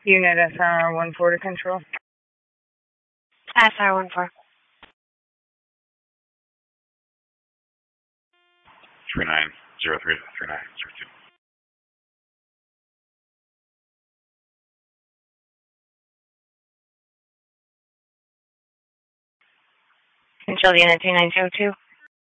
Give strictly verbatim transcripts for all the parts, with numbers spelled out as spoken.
Unit S R one four to control. S R one four. three nine zero three to three nine zero two. Control Unit three nine zero two.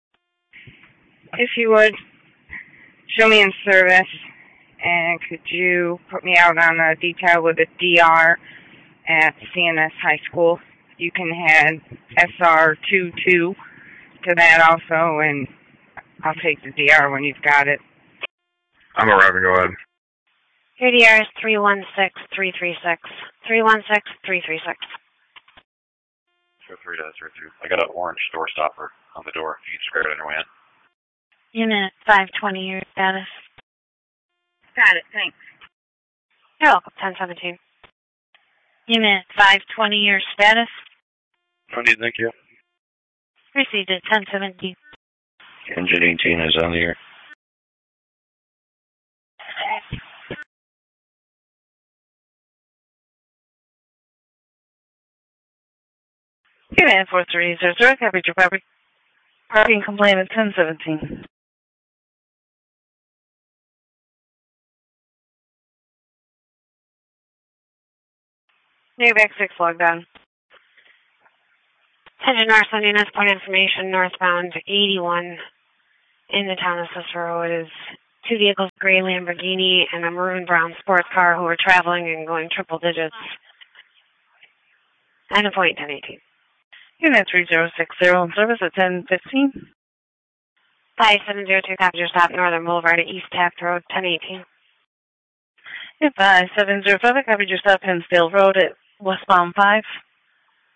If you would, show me in service, and could you put me out on a detail with a D R at C N S High School? You can add S R two two to that also, and I'll take the D R when you've got it. I'm arriving, go ahead. Your D R is three one six three three six. three one six three three six. zero three to zero two. I got an orange door stopper on the door. If you can just grab it on your way in. Unit five twenty, your status. Got it, thanks. You're welcome, ten seventeen. Unit five twenty, your status. Twenty, thank you. Received at ten seventeen. Engine eighteen is on the air. Unit four three zero zero, coverage your property. Parking complaint at ten seventeen. Newback six logged on. Attention North sending us point information northbound eighty-one in the town of Cicero. It is two vehicles, a gray Lamborghini and a maroon brown sports car who are traveling and going triple digits. And a point ten eighteen. Unit three zero six zero in service at ten fifteen. five seven zero two, copy your stop, Northern Boulevard at East Taft Road, ten eighteen. five seven zero five, copy your stop, Pennsdale Road at westbound five.